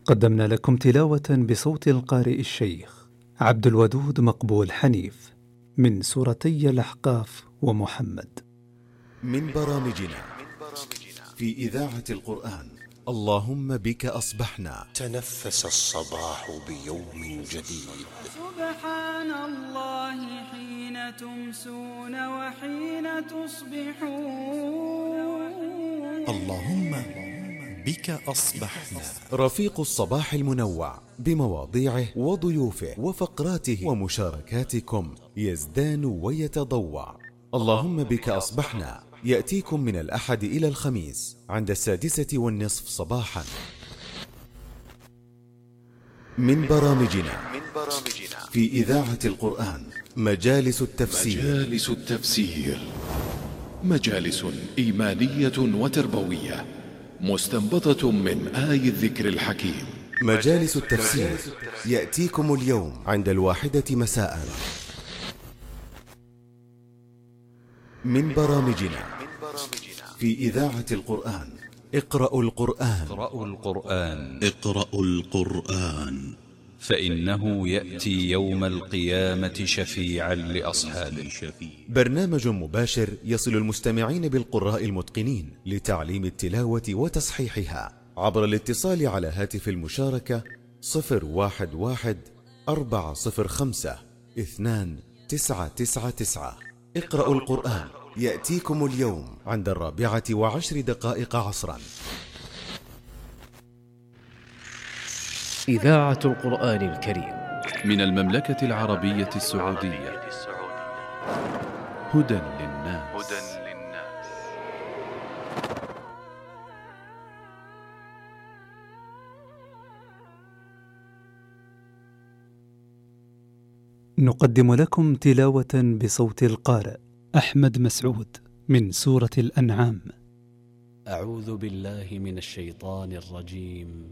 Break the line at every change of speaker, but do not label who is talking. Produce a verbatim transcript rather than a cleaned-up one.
قدمنا لكم تلاوة بصوت القارئ الشيخ عبد الودود مقبول حنيف من سورتي الأحقاف ومحمد،
من برامجنا في إذاعة القرآن. اللهم بك أصبحنا.
تنفس الصباح بيوم جديد.
سبحان الله حين تمسون وحين تصبحون.
اللهم بك أصبحنا.
رفيق الصباح المنوع بمواضيعه وضيوفه وفقراته ومشاركاتكم يزدان ويتضوع. اللهم بك أصبحنا يأتيكم من الأحد إلى الخميس عند السادسة والنصف صباحا. من برامجنا في إذاعة القرآن مجالس التفسير.
مجالس التفسير مجالس إيمانية وتربوية مستنبطة من آي الذكر الحكيم.
مجالس التفسير يأتيكم اليوم عند الواحدة مساء. من برامجنا في إذاعة القرآن. اقرأوا القرآن.
اقرأوا القرآن
اقرأوا القرآن
فإنه يأتي يوم القيامة شفيعا لأصحابه.
برنامج مباشر يصل المستمعين بالقراء المتقنين لتعليم التلاوة وتصحيحها عبر الاتصال على هاتف المشاركة صفر واحد واحد أربعة صفر خمسة اثنان تسعة تسعة تسعة. اقرأوا القرآن يأتيكم اليوم عند الرابعة وعشر دقائق عصرا.
إذاعة القرآن الكريم
من المملكة العربية السعودية. هدى للناس.
نقدم لكم تلاوة بصوت القارئ أحمد مسعود من سورة الأنعام.
أعوذ بالله من الشيطان الرجيم.